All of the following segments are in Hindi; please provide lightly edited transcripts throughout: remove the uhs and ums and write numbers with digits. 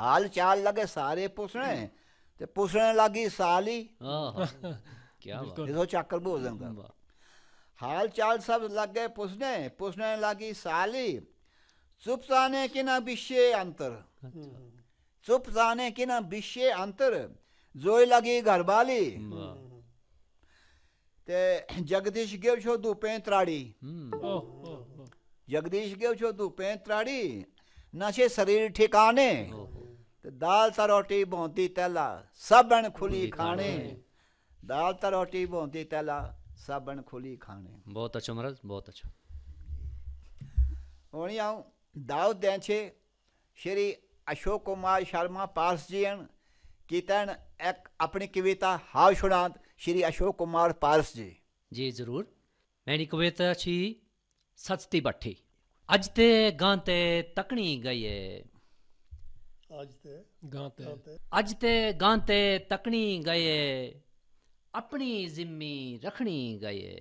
हाल चाल लगे सारे पुछने ते पुछने लगी साली। क्या बात। देखो चक्कर भोजन का वाह। हाल चाल सब लगे पुछने पुछने लगी साली। चुप जाने की ना विषय अंतर चुप जाने की ना विषय अंतर जोई लगी घरवाली। वाह। ते जगदीश गेव छो धूपें त्राड़ी जगदीश गेव छो धूपें त्राड़ी नशे शरीर ठिकाने ते दाल ता रोटी बोंती तेला सबन खुली खाने। दाल ता रोटी बोंती तेला सबन खुली खाने। बहुत अच्छा महाराज, बहुत अच्छा। होनी आऊं दाऊद दें छे श्री अशोक कुमार शर्मा पारस जी कीर्तन एक अपनी कविता हाव सुनात श्री अशोक कुमार पारस जी। जी जरूर। मैंने कविता छी सचती बट्ठी। अज ते गांते तकनी गई है अज ते गांते तकनी गए अपनी जिम्मी रखनी गए।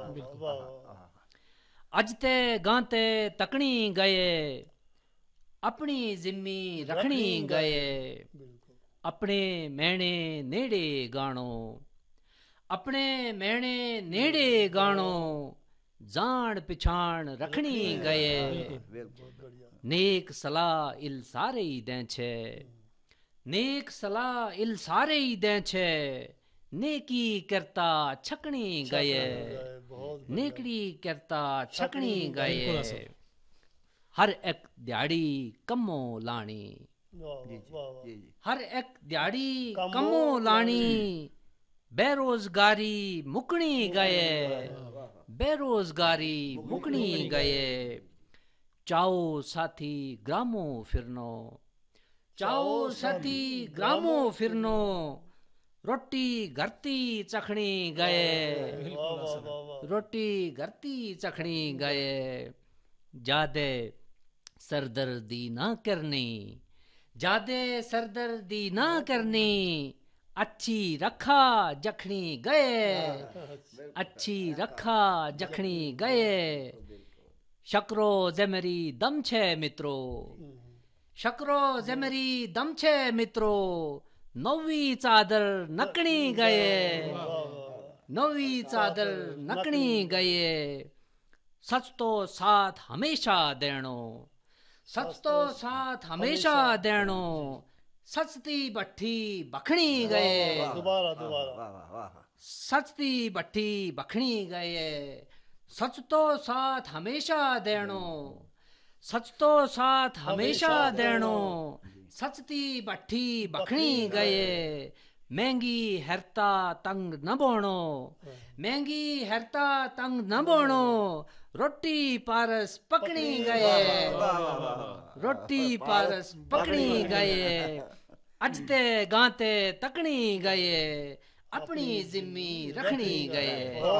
अज ते गांते तकनी गए अपनी जिम्मी रखनी गए। अपने मैणे नेड़े गाणो अपने मैणे नेड़े गाणो जान पिछाण रखनी गए। नेक सलाह इल सारे ही दें छे नेक सलाह इल सारे ही दें छे नेकी करता छकनी गए। नेकड़ी करता छकनी गए। हर एक दिहाड़ी कमो लानी हर एक दिहाड़ी कमो लानी बेरोजगारी मुकनी गए। बेरोजगारी मुकनी गए। चाओ साथी ग्रामो फिरनो चाओ साथी ग्रामो फिरनो रोटी घरती चखनी गए। रोटी घरती चखनी गए। जादे सरदर्दी ना करनी जादे सरदर्दी ना करनी अच्छी रखा जखनी गए। अच्छी रखा जखनी गए। शकरो जमरी दम छे मित्रो शकरो जमरी दम छे मित्रो नवी चादर नकनी गए। नवी चादर नकनी गए। सच तो साथ हमेशा देनो सच तो साथ हमेशा देनो सचती बट्ठी बखनी गए। सचती बट्ठी बखनी गए। सच तो साथ हमेशा देनो सच तो साथ हमेशा देनो सचती बट्ठी बखनी गए। महंगी हरता तंग न बोनो महंगी हरता तंग न बोनो रोटी पारस पकड़ी गए। रोटी पारस पकड़ी गए। अजते गांते तकनी गए अपनी जिम्मी रखनी गए।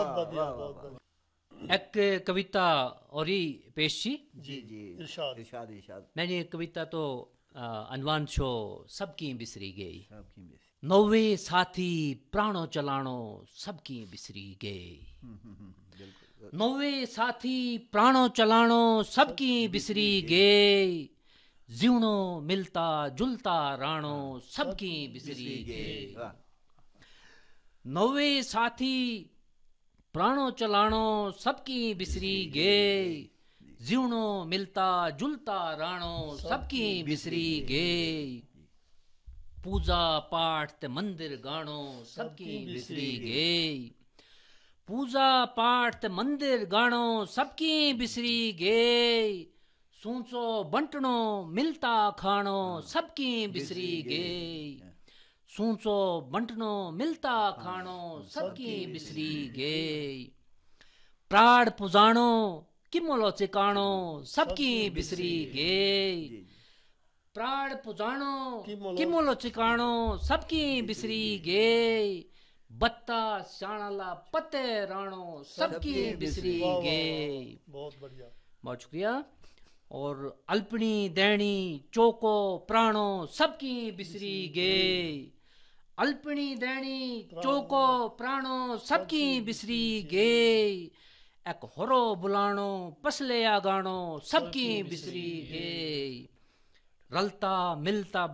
एक कविता और ही पेश जी। जी जी इरशाद इरशाद इरशाद। मैंने कविता तो अनवान छो सबकी बिसरी गई। नौवे साथी प्राणो चलाणो सबकी बिसरी गई। नौवे साथी प्राणो चलाणो सबकी बिसरी गई। जीवणो मिलता जुलता राणो सबकी बिसरी गई। नौवे साथी प्राणो चलाणो सबकी बिसरी गई। जीवणो मिलता जुलता राणो सबकी बिसरी गई। पूजा पाठ ते मंदिर गाणो सबकी बिसरी गई। पूजा पाठ ते मंदिर गाणो सबकी बिसरी गई। सूंचो बंटणो मिलता खाणो सबकी बिसरी गई। सूंचो बंटणो मिलता खाणो सबकी बिसरी गई। प्राण पुजाणो किमोलो चिकाणो सबकी बिसरी गई। प्राण पुजाणो किमोलो चिकाणो सबकी बिसरी गई। बत्ता शाणला पते राणो सबकी बिसरी गई। बहुत बढ़िया, बहुत शुक्रिया। और अल्पनी दैणी चौको प्राणो सबकी बिसरी गई। अल्पनी दैणी चौको प्राणो सबकी बिसरी गई। एक होरो बुलाणो पसले आगाणो सबकी बिसरी गई। रलता मिलता